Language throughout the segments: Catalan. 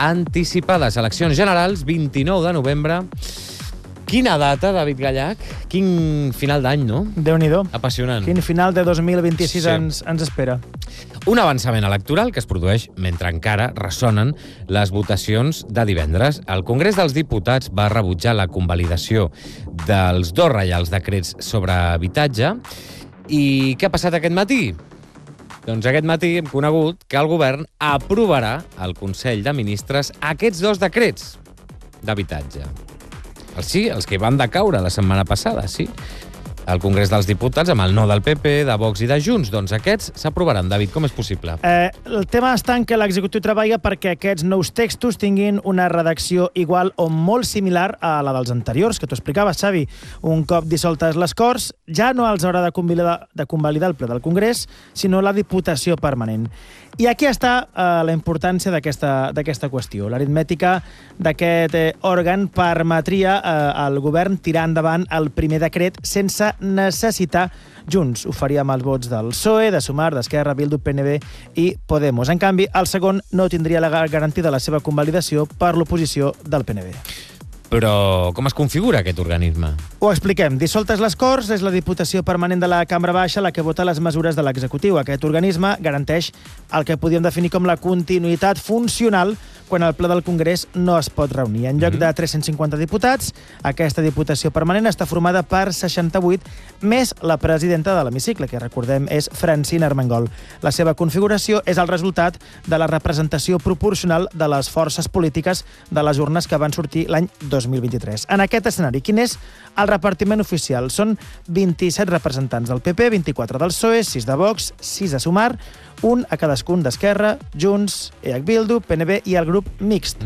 anticipades. Eleccions generals, 29 de novembre. Quina data, David Gallac? Quin final d'any, no? Déu-n'hi-do. Apassionant. Quin final de 2026 ens espera. Un avançament electoral que es produeix mentre encara ressonen les votacions de divendres. El Congrés dels Diputats va rebutjar la convalidació dels 2 reials decrets sobre habitatge. I què ha passat aquest matí? Doncs aquest matí hem conegut que el govern aprovarà al Consell de Ministres aquests 2 decrets d'habitatge. Sí, els que van decaure la setmana passada, sí. Al Congrés dels Diputats, amb el no del PP, de Vox i de Junts. Doncs aquests s'aprovaran. David, com és possible? El tema està en que l'executiu treballa perquè aquests nous textos tinguin una redacció igual o molt similar a la dels anteriors, que t'ho explicaves, Xavi. Un cop dissoltes les Corts, ja no els haurà de convalidar el ple del Congrés, sinó la Diputació Permanent. I aquí està la importància d'aquesta qüestió. L'aritmètica d'aquest òrgan permetria al govern tirar endavant el primer decret sense necessitar Junts. Ho faria amb els vots del PSOE, de Sumar, d'Esquerra, Bildu, PNB i Podemos. En canvi, el segon no tindria la garantida la seva convalidació per l'oposició del PNB. Però com es configura aquest organisme? Ho expliquem. Dissoltes les Corts, és la Diputació Permanent de la Cambra Baixa la que vota les mesures de l'executiu. Aquest organisme garanteix el que podríem definir com la continuïtat funcional quan el ple del Congrés no es pot reunir. En lloc de 350 diputats, aquesta Diputació Permanent està formada per 68 més la presidenta de l'hemicicle, que recordem és Francina Armengol. La seva configuració és el resultat de la representació proporcional de les forces polítiques de les urnes que van sortir l'any 2023. En aquest escenari, quin és el repartiment oficial? Són 27 representants del PP, 24 del PSOE, 6 de Vox, 6 de Sumar, un a cadascun d'Esquerra, Junts, EH Bildu, PNB i el grup mixt.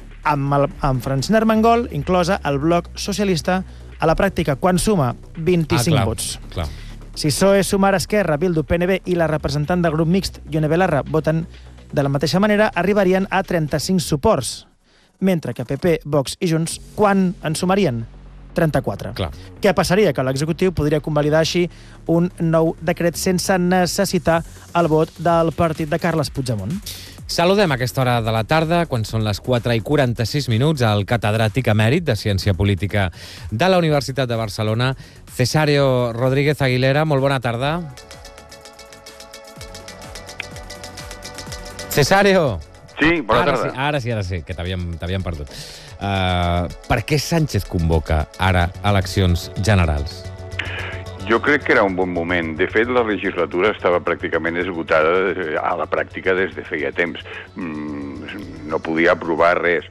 Amb Francina Armengol, inclosa el bloc socialista, a la pràctica, quan suma 25 vots. Clar. Si PSOE, Sumar, Esquerra, Bildu, PNB i la representant del grup mixt, Ione Belarra, voten de la mateixa manera, arribarien a 35 suports, mentre que PP, Vox i Junts, quan en sumarien? 34. Clar. Què passaria? Que l'executiu podria convalidar així un nou decret sense necessitar el vot del partit de Carles Puigdemont. Saludem a aquesta hora de la tarda, quan són les 4:46, al catedràtic emèrit de Ciència Política de la Universitat de Barcelona, Cesáreo Rodríguez Aguilera. Molt bona tarda. Cesáreo! Sí, bona tarda. Ara sí, que t'havíem perdut. Per què Sánchez convoca ara eleccions generals? Jo crec que era un bon moment. De fet, la legislatura estava pràcticament esgotada a la pràctica des de feia temps. No podia aprovar res.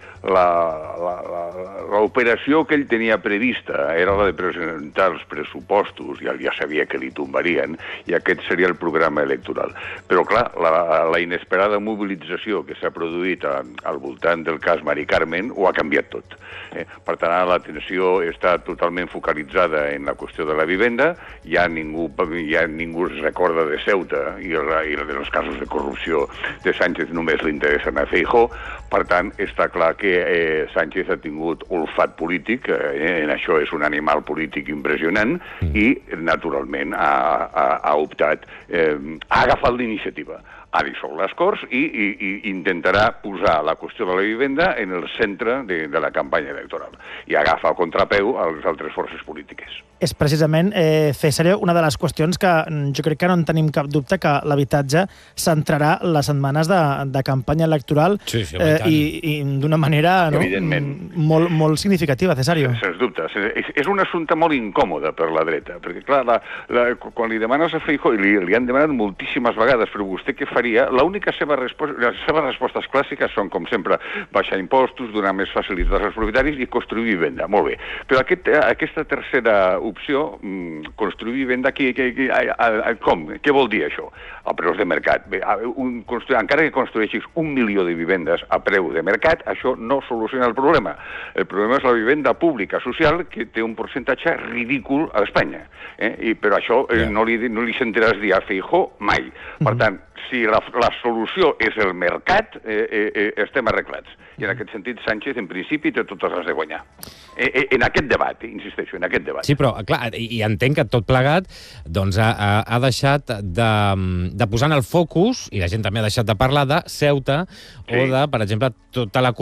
L'operació que ell tenia prevista era la de presentar els pressupostos, i ja sabia que li tombarien, i aquest seria el programa electoral. Però, clar, la inesperada mobilització que s'ha produït al voltant del cas Mari Carmen ho ha canviat tot. Per tant, l'atenció està totalment focalitzada en la qüestió de la vivenda, ja ningú es recorda de Ceuta i dels casos de corrupció de Sánchez només li interessen a Feijóo. Per tant, està clar que Sánchez ha tingut olfat polític, en això és un animal polític impressionant, i, naturalment, ha optat, ha agafat l'iniciativa. Ha dissolt les Corts i intentarà posar la qüestió de la vivenda en el centre de la campanya electoral i agafa el contrapeu a les altres forces polítiques. És precisament, Cesáreo, una de les qüestions que jo crec que no en tenim cap dubte, que l'habitatge centrarà les setmanes de campanya electoral i d'una manera molt significativa, Cesáreo. Sens dubte. És un assumpte molt incòmode per la dreta, perquè, clar, quan li demanes a Feijóo, i li han demanat moltíssimes vegades, però vostè què faria? Les seves respostes clàssiques són, com sempre, baixar impostos, donar més facilitats als propietaris i construir vivenda. Molt bé. Però aquesta tercera opció, construir vivenda, com? Què vol dir això? A preus de mercat. Encara que construeixis 1 milió de vivendes a preu de mercat, això no soluciona el problema. El problema és la vivenda pública social, que té un percentatge ridícul a Espanya. Però això no li sentiràs dir a Feijóo mai. Per tant, si la solució és el mercat, estem arreglats. I en aquest sentit, Sánchez, en principi, té totes les de guanyar. En aquest debat, insisteixo, en aquest debat. Sí, però, clar, i entenc que tot plegat doncs, ha deixat de posar en el focus, i la gent també ha deixat de parlar de Ceuta o de, per exemple, tota la